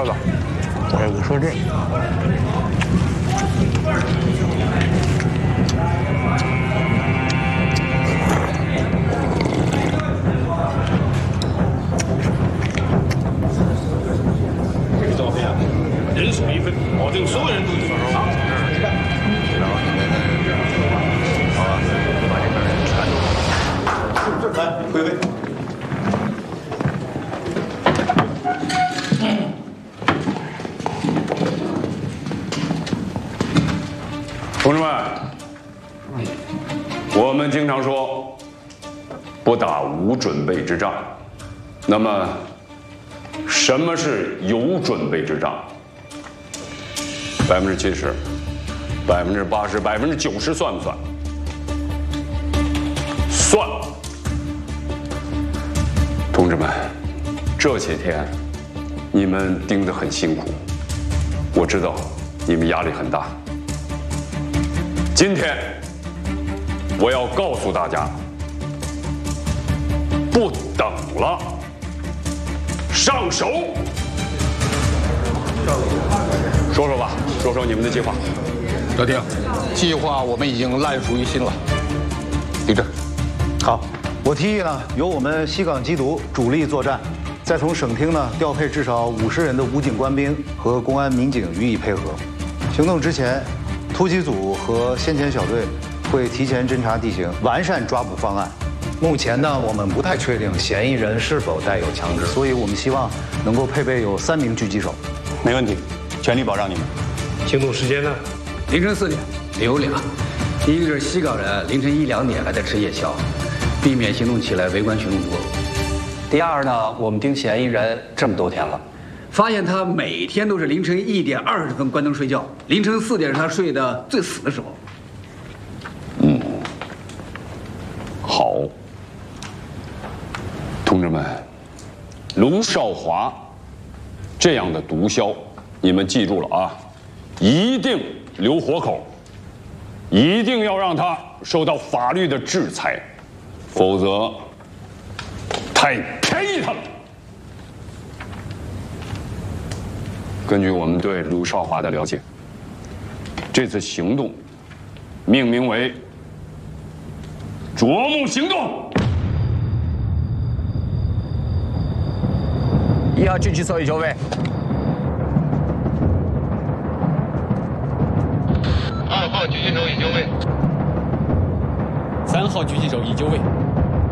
儿子，我也给说这。 这个照片啊，人数1分，保证所有人都有刷刷刷。 然后你们好吧，把这边人全都来归位。 同志们，我们经常说不打无准备之仗，那么什么是有准备之仗？70%、80%、90%算不算？算。同志们，这些天你们盯得很辛苦，我知道你们压力很大。今天我要告诉大家，不等了，上手！说说吧，说说你们的计划。 德廷，计划我们已经烂熟于心了。李震， 好，我提议呢，由我们西港缉毒主力作战，再从省厅呢调配至少50人的武警官兵和公安民警予以配合。行动之前，突击组和先遣小队会提前侦察地形，完善抓捕方案。目前呢，我们不太确定嫌疑人是否带有枪支，所以我们希望能够配备有3名狙击手。 没问题，全力保障你们。 行动时间呢？ 凌晨4点，理由俩。第一个是西港人凌晨1、2点还在吃夜宵，避免行动起来围观群众多。第二呢，我们盯嫌疑人这么多天了，发现他每天都是凌晨1点20分关灯睡觉，凌晨4点是他睡得最死的时候。 好，同志们，卢少华这样的毒枭，你们记住了啊，一定留活口，一定要让他受到法律的制裁，否则太便宜他了。根据我们对卢少华的了解，这次行动命名为“啄木行动 1号狙击手已就位 2号狙击手已就位 ，3号狙击手已就位。